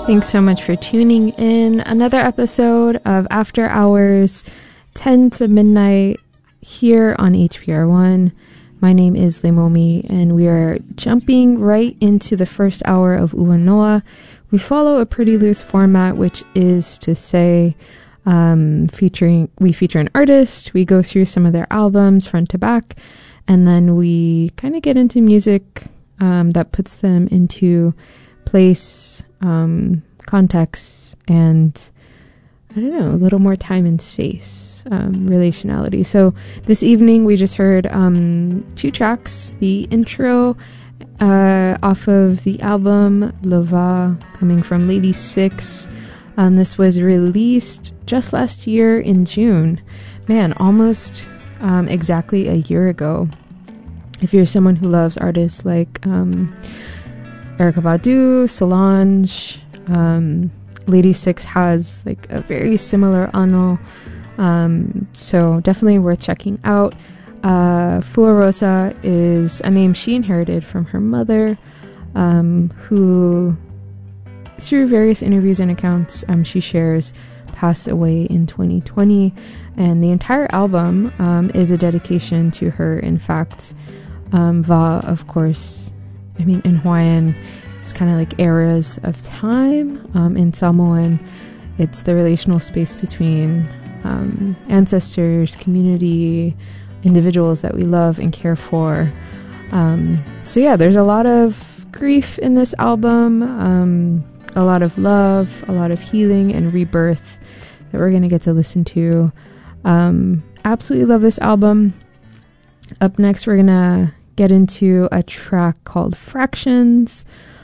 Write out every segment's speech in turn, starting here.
Thanks so much for tuning in. Another episode of After Hours, 10 to midnight, here on HPR1. My name is Lemomi, and we are jumping right into the first hour of Ua Noa. We follow a pretty loose format, which is to say, we feature an artist, we go through some of their albums front to back, and then we kind of get into music that puts them into place, context, and I don't know, a little more time and space, relationality. So this evening we just heard 2 tracks, the intro off of the album Lova, coming from Lady Six. This was released just last year in June. Man, almost exactly a year ago. If you're someone who loves artists like Erykah Badu, Solange, Lady Six has like a very similar ano, so definitely worth checking out. Fua Rosa is a name she inherited from her mother, who, through various interviews and accounts she shares, passed away in 2020, and the entire album is a dedication to her. In fact, Va, of course, I mean, in Hawaiian, it's kind of like eras of time. In Samoan, it's the relational space between ancestors, community, individuals that we love and care for. So yeah, there's a lot of grief in this album, a lot of love, a lot of healing and rebirth that we're going to get to listen to. Absolutely love this album. Up next, we're going to get into a track called Fractions.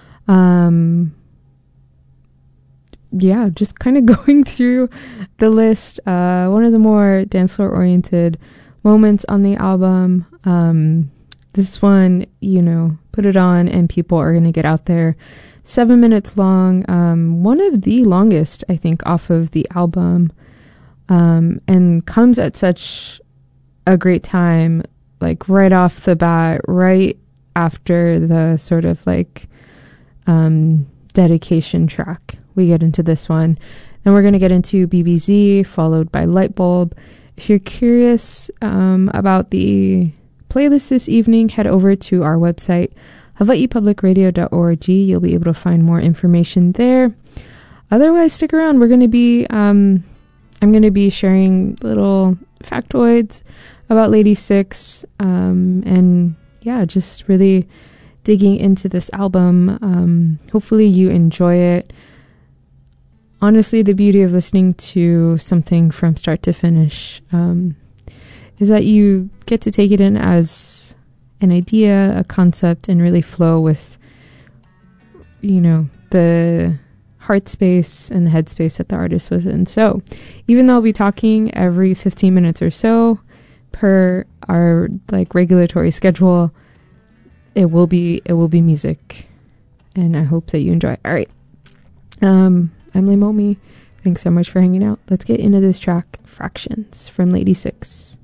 Yeah, just kind of going through the list. One of the more dance floor oriented moments on the album. This one, you know, put it on and people are going to get out there. 7 minutes long. One of the longest, I think, off of the album. And comes at such a great time, like right off the bat, right after the sort of like dedication track. We get into this one. Then we're going to get into BBZ, followed by Lightbulb. If you're curious about the playlist this evening, head over to our website, hawaiipublicradio.org. You'll be able to find more information there. Otherwise, stick around. We're going to be, I'm going to be sharing little factoids about Lady Six, and yeah, just really digging into this album. Hopefully you enjoy it. Honestly, the beauty of listening to something from start to finish is that you get to take it in as an idea, a concept, and really flow with, you know, the heart space and the head space that the artist was in. So even though I'll be talking every 15 minutes or so per our like regulatory schedule, it will be music, and I hope that you enjoy. All right. I'm Lemomi. Thanks so much for hanging out. Let's get into this track, Fractions, from Lady Six.